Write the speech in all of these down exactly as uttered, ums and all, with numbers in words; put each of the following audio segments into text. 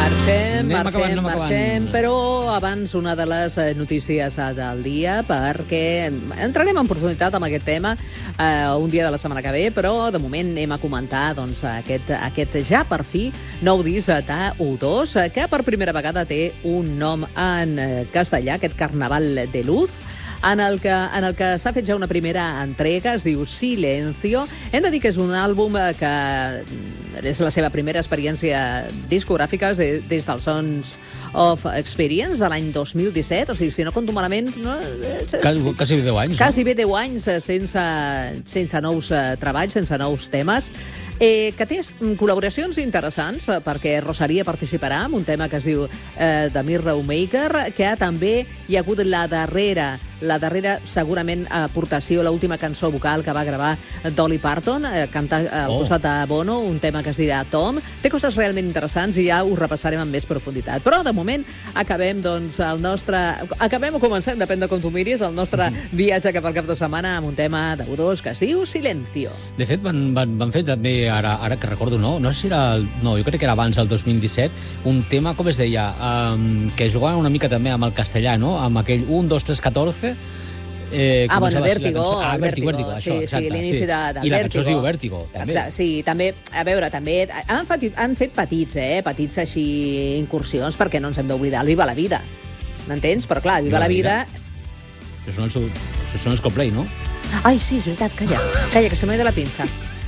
Marxem, Anem marxem, acabant, anem marxem, acabant. però abans una de les eh, notícies eh, del dia, perquè entrarem en profunditat amb aquest tema eh, un dia de la setmana que ve, però de moment anem a comentar doncs, aquest, aquest ja per fi nou disc de U dos, eh, que per primera vegada té un nom en eh, castellà, aquest Carnaval de Luz, en el que, en el que s'ha fet ja una primera entrega, es diu Silencio. Hem de dir que és un àlbum eh, que és la seva primera experiència discogràfica des, des dels Sons of Experience de l'any dos mil disset, o sigui, si no compto malament... No, Quasi, quasi deu anys, Quasi bé deu anys eh, sense, sense nous eh, treballs, sense nous temes, eh, que té col·laboracions interessants, eh, perquè Rosalia participarà en un tema que es diu eh, The Mirror Maker, que també hi ha hagut la darrera la darrera, segurament, aportació, l'última cançó vocal que va gravar Dolly Parton, eh, cantar al Oh. costat de Bono, un tema que es dirà Tom. Té coses realment interessants i ja ho repassarem amb més profunditat. Però, de moment, acabem, doncs, el nostre... Acabem o comencem, depèn de com tu miris, el nostre viatge cap al cap de setmana amb un tema de U dos que es diu Silencio. De fet, van, van, van fer també, ara, ara que recordo, no? No sé si era... El, no, jo crec que era abans del dos mil disset, un tema, com es deia, um, que jugaven una mica també amb el castellà, no? Amb aquell un, dos, tres, catorze... Eh, Ah, bueno, començava així la Vértigo, cançó. Ah, Vértigo, Vértigo, sí, això, sí, exacte. l'inici sí. de, de I la Vértigo. cançó es diu Vértigo, també. Exacte, sí, també, a veure, també han fet, han fet petits, eh, petits així incursions, perquè no ens hem d'oblidar el Viva la Vida, m'entens? Però clar, Viva, Viva la la Vida... Això són els, això són els Coldplay, no? Ai, sí, és veritat, calla, calla, que se m'ha ido la pinza.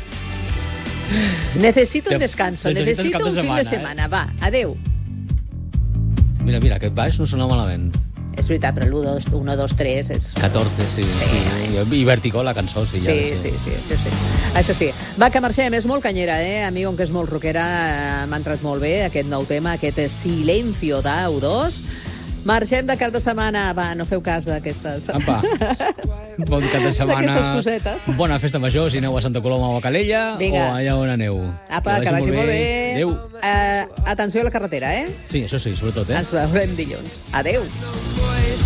Necesito un Te- descanso, necessites necesito cap de un fin de setmana, setmana. Va, adeu. Mira, mira, aquest baix no sona malament. És veritat, però l'u, dos, un, dos, tres és... catorze, sí. sí. I, I Vértigo, la cançó, sí. Ja, Sí, sí, sí, això sí. Això sí. Va, que marxem, és molt canyera, eh? A mi, com que és molt rockera, eh, m'ha entrat molt bé aquest nou tema, aquest Silencio de U dos. Marxem de cap de setmana. Va, no feu cas d'aquestes... Apa, bon cap de setmana. D'aquestes cosetes. Bona festa major, si aneu a Santa Coloma o a Calella, Vinga. o allà on aneu. Apa, que vagi molt bé. Adéu. Uh, atenció a la carretera, eh? Sí, això sí, sobretot, eh? Ens veurem dilluns. Adéu.